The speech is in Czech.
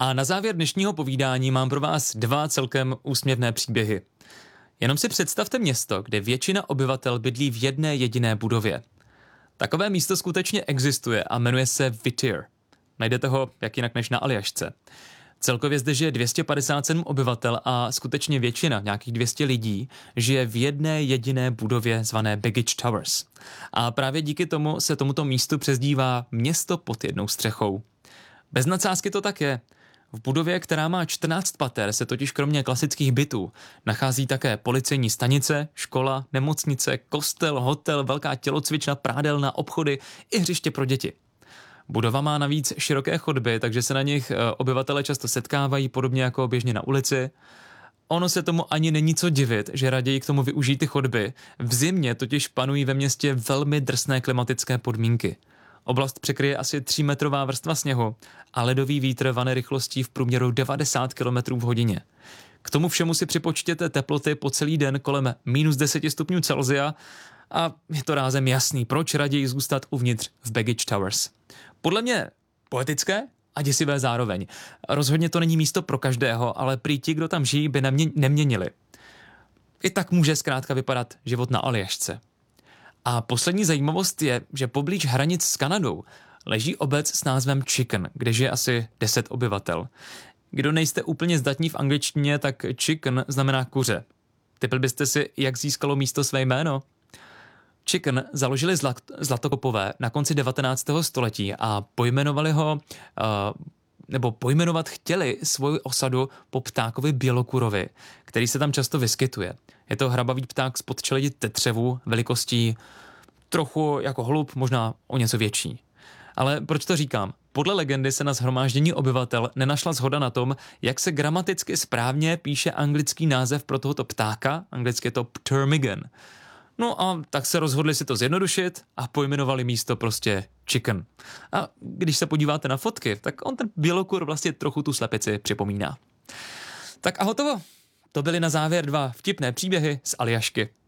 A na závěr dnešního povídání mám pro vás dva celkem úsměvné příběhy. Jenom si představte město, kde většina obyvatel bydlí v jedné jediné budově. Takové místo skutečně existuje a jmenuje se Whittier. Najdete ho jak jinak než na Aljašce. Celkově zde žije 257 obyvatel a skutečně většina, nějakých 200 lidí, žije v jedné jediné budově zvané Baggage Towers. A právě díky tomu se tomuto místu přezdívá město pod jednou střechou. Bez nadsázky to tak je. V budově, která má 14 pater, se totiž kromě klasických bytů nachází také policejní stanice, škola, nemocnice, kostel, hotel, velká tělocvična, prádelna, obchody i hřiště pro děti. Budova má navíc široké chodby, takže se na nich obyvatele často setkávají, podobně jako běžně na ulici. Ono se tomu ani není co divit, že raději k tomu využijí ty chodby. V zimě totiž panují ve městě velmi drsné klimatické podmínky. Oblast překryje asi 3metrová vrstva sněhu a ledový vítr vane rychlostí v průměru 90 km v hodině. K tomu všemu si připočtěte teploty po celý den kolem -10 stupňů Celsia a je to rázem jasný, proč raději zůstat uvnitř v Baggage Towers. Podle mě poetické a děsivé zároveň. Rozhodně to není místo pro každého, ale prý ti, kdo tam žijí, by neměnili. I tak může zkrátka vypadat život na Aljašce. A poslední zajímavost je, že poblíž hranic s Kanadou leží obec s názvem Chicken, kde žije asi 10 obyvatel. Kdo nejste úplně zdatní v angličtině, tak chicken znamená kuře. Tipl byste si, jak získalo místo své jméno? Chicken založili zlatokopové na konci 19. století a pojmenovat chtěli svoji osadu po ptákovi bělokurovi, který se tam často vyskytuje. Je to hrabavý pták z podčeledi tetřevu velikostí trochu jako holub, možná o něco větší. Ale proč to říkám? Podle legendy se na shromáždění obyvatel nenašla shoda na tom, jak se gramaticky správně píše anglický název pro tohoto ptáka, anglicky je to ptermigan. No a tak se rozhodli si to zjednodušit a pojmenovali místo prostě Chicken. A když se podíváte na fotky, tak on ten bělokur vlastně trochu tu slepici připomíná. Tak a hotovo. To byly na závěr dva vtipné příběhy z Aljašky.